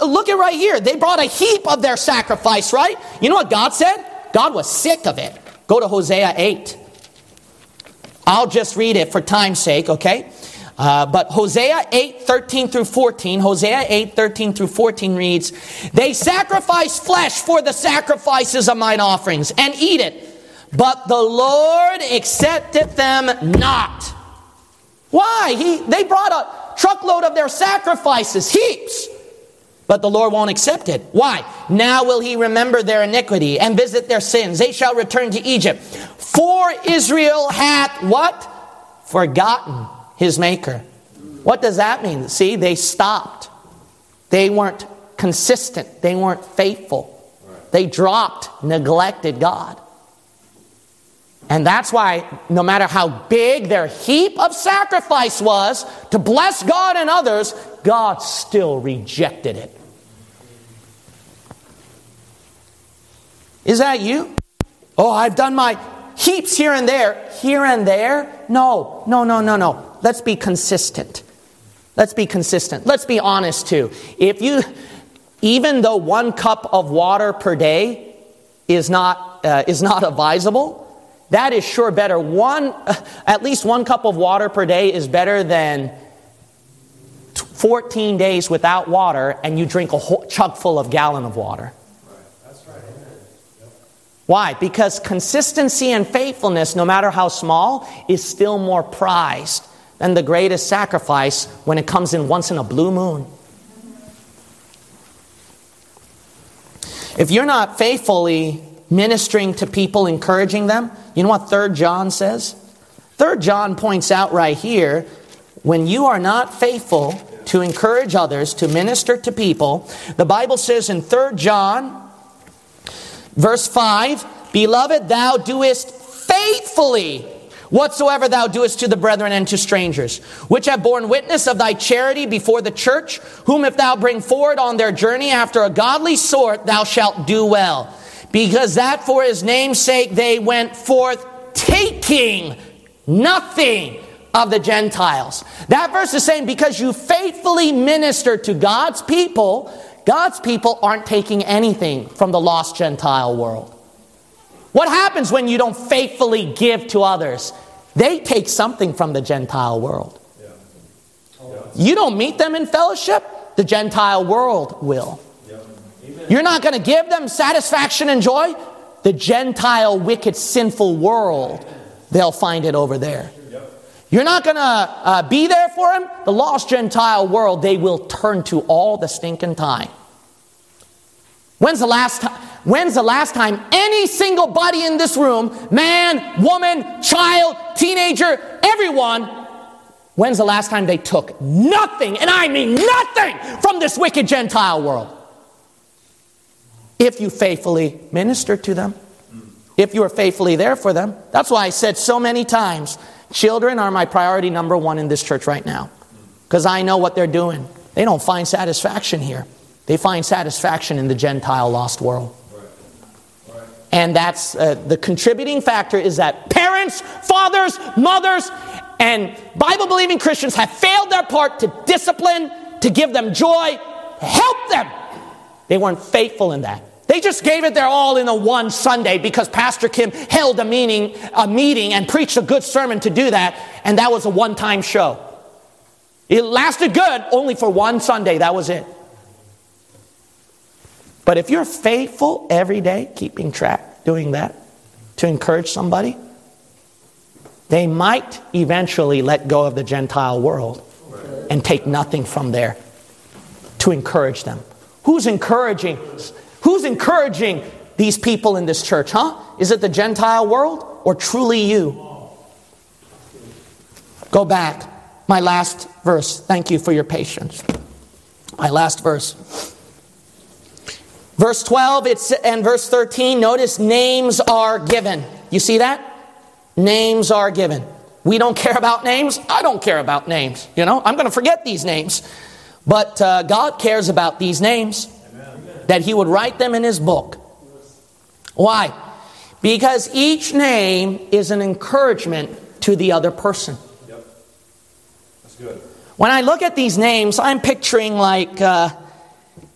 look at right here. They brought a heap of their sacrifice, right? You know what God said? God was sick of it. Go to Hosea 8. I'll just read it for time's sake, okay? But Hosea 8, 13 through 14, Hosea 8, 13 through 14 reads, they sacrifice flesh for the sacrifices of mine offerings, and eat it. But the Lord accepteth them not. Why? They brought a truckload of their sacrifices, heaps. But the Lord won't accept it. Why? Now will he remember their iniquity and visit their sins. They shall return to Egypt. For Israel hath what? Forgotten his maker. What does that mean? See, they stopped. They weren't consistent. They weren't faithful. They dropped, neglected God. And that's why no matter how big their heap of sacrifice was to bless God and others, God still rejected it. Is that you? Oh, I've done my heaps here and there. Here and there? No. Let's be consistent. Let's be consistent. Let's be honest too. Even though 1 cup of water per day is not advisable, that is sure better. At least 1 cup of water per day is better than 14 days without water and you drink a whole chug full of gallon of water. That's right. Why? Because consistency and faithfulness, no matter how small, is still more prized than the greatest sacrifice when it comes in once in a blue moon. If you're not faithfully ministering to people, encouraging them, you know what 3 John says? 3 John points out right here, when you are not faithful to encourage others, to minister to people, the Bible says in 3 John, verse 5, Beloved, thou doest faithfully whatsoever thou doest to the brethren and to strangers, which have borne witness of thy charity before the church, whom if thou bring forward on their journey after a godly sort, thou shalt do well. Because that for his name's sake they went forth taking nothing of the Gentiles. That verse is saying because you faithfully minister to God's people aren't taking anything from the lost Gentile world. What happens when you don't faithfully give to others? They take something from the Gentile world. You don't meet them in fellowship, the Gentile world will. You're not going to give them satisfaction and joy, the Gentile, wicked, sinful world, they'll find it over there. You're not going to be there for them, the lost Gentile world, they will turn to all the stinking time. When's the last time any single body in this room, man, woman, child, teenager, everyone, when's the last time they took nothing, and I mean nothing, from this wicked Gentile world? If you faithfully minister to them, if you are faithfully there for them. That's why I said so many times, children are my priority number 1 in this church right now. Because I know what they're doing. They don't find satisfaction here. They find satisfaction in the Gentile lost world. And that's the contributing factor is that parents, fathers, mothers, and Bible-believing Christians have failed their part to discipline, to give them joy, help them. They weren't faithful in that. They just gave it their all in a one Sunday because Pastor Kim held a meeting and preached a good sermon to do that, and that was a one-time show. It lasted good only for one Sunday. That was it. But if you're faithful every day, keeping track, doing that, to encourage somebody, they might eventually let go of the Gentile world and take nothing from there to encourage them. Who's encouraging these people in this church, huh? Is it the Gentile world or truly you? Go back. My last verse. Thank you for your patience. My last verse. Verse 12 and verse 13, notice names are given. You see that? Names are given. We don't care about names. I don't care about names. I'm going to forget these names. But God cares about these names. Amen. That He would write them in His book. Why? Because each name is an encouragement to the other person. Yep. That's good. When I look at these names, I'm picturing like